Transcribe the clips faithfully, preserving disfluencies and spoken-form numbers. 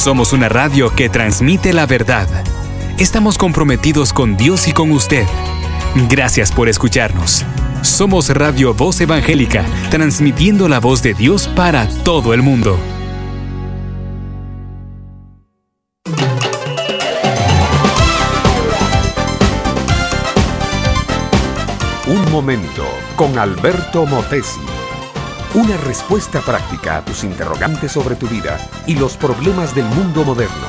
Somos una radio que transmite la verdad. Estamos comprometidos con Dios y con usted. Gracias por escucharnos. Somos Radio Voz Evangélica, transmitiendo la voz de Dios para todo el mundo. Un momento con Alberto Motesi. Una respuesta práctica a tus interrogantes sobre tu vida y los problemas del mundo moderno.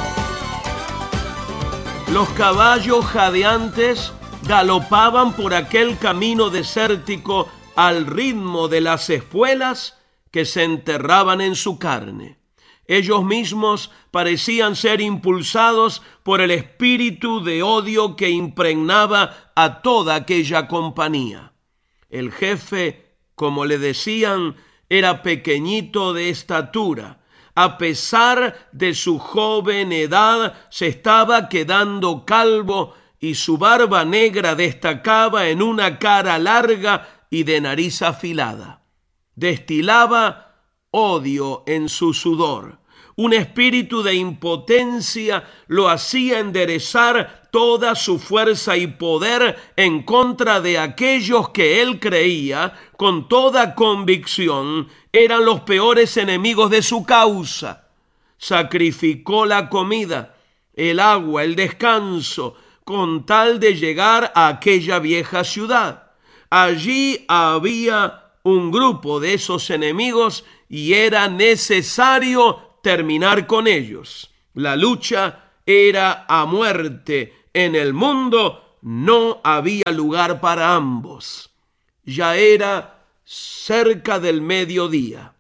Los caballos jadeantes galopaban por aquel camino desértico al ritmo de las espuelas que se enterraban en su carne. Ellos mismos parecían ser impulsados por el espíritu de odio que impregnaba a toda aquella compañía. El jefe, como le decían, era pequeñito de estatura. A pesar de su joven edad, se estaba quedando calvo y su barba negra destacaba en una cara larga y de nariz afilada. Destilaba odio en su sudor. Un espíritu de impotencia lo hacía enderezar toda su fuerza y poder en contra de aquellos que él creía, con toda convicción, eran los peores enemigos de su causa. Sacrificó la comida, el agua, el descanso, con tal de llegar a aquella vieja ciudad. Allí había un grupo de esos enemigos y era necesario terminar con ellos. La lucha era a muerte. En el mundo no había lugar para ambos. Ya era cerca del mediodía.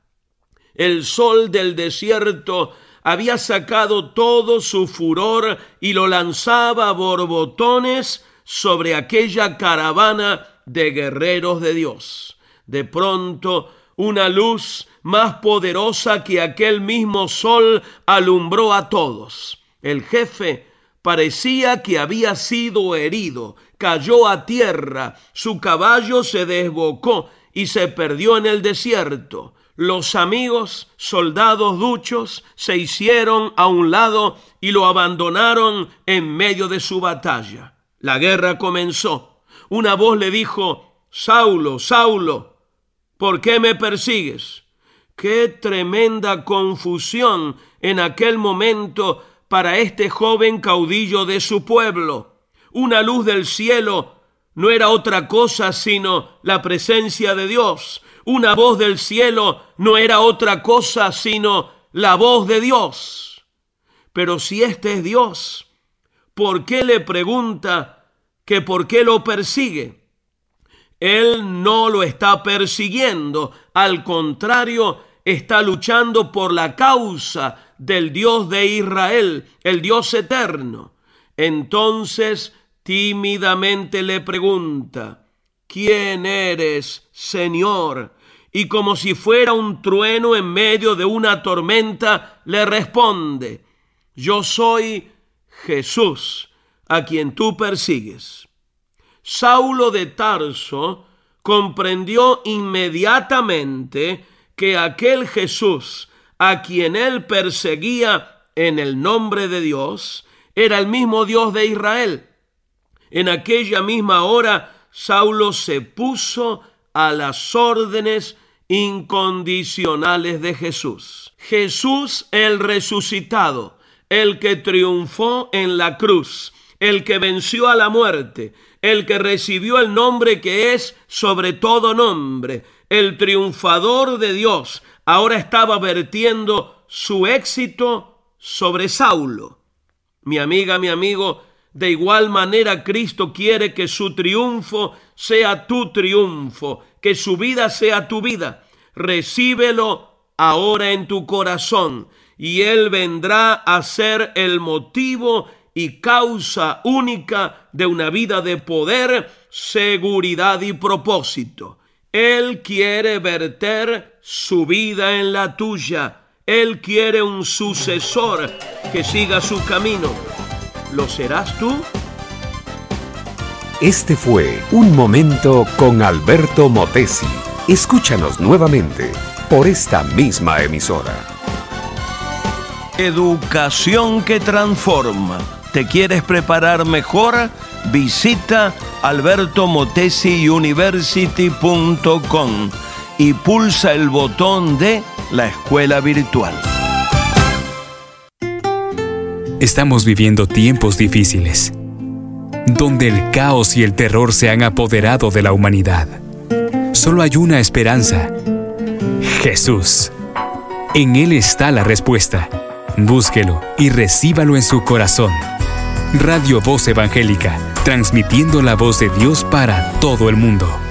El sol del desierto había sacado todo su furor y lo lanzaba a borbotones sobre aquella caravana de guerreros de Dios. De pronto, una luz más poderosa que aquel mismo sol alumbró a todos. El jefe parecía que había sido herido, cayó a tierra, su caballo se desbocó y se perdió en el desierto. Los amigos, soldados duchos, se hicieron a un lado y lo abandonaron en medio de su batalla. La guerra comenzó. Una voz le dijo: Saulo, Saulo, ¿por qué me persigues? Qué tremenda confusión en aquel momento para este joven caudillo de su pueblo. Una luz del cielo no era otra cosa sino la presencia de Dios. Una voz del cielo no era otra cosa sino la voz de Dios. Pero si este es Dios, ¿por qué le pregunta que por qué lo persigue? Él no lo está persiguiendo, al contrario, está luchando por la causa del Dios de Israel, el Dios eterno. Entonces, tímidamente le pregunta: ¿quién eres, Señor? Y como si fuera un trueno en medio de una tormenta, le responde: yo soy Jesús, a quien tú persigues. Saulo de Tarso comprendió inmediatamente que aquel Jesús a quien él perseguía en el nombre de Dios era el mismo Dios de Israel. En aquella misma hora, Saulo se puso a las órdenes incondicionales de Jesús. Jesús el resucitado, el que triunfó en la cruz, el que venció a la muerte, el que recibió el nombre que es sobre todo nombre, el triunfador de Dios, ahora estaba vertiendo su éxito sobre Saulo. Mi amiga, mi amigo, de igual manera Cristo quiere que su triunfo sea tu triunfo, que su vida sea tu vida. Recíbelo ahora en tu corazón y Él vendrá a ser el motivo y causa única de una vida de poder, seguridad y propósito. Él quiere verter su vida en la tuya. Él quiere un sucesor que siga su camino. ¿Lo serás tú? Este fue Un Momento con Alberto Motesi. Escúchanos nuevamente por esta misma emisora. Educación que transforma. ¿Te quieres preparar mejor? Visita alberto motesi university punto com y pulsa el botón de la escuela virtual. Estamos viviendo tiempos difíciles, donde el caos y el terror se han apoderado de la humanidad. Solo hay una esperanza: Jesús. En Él está la respuesta. Búsquelo y recíbalo en su corazón. Radio Voz Evangélica, transmitiendo la voz de Dios para todo el mundo.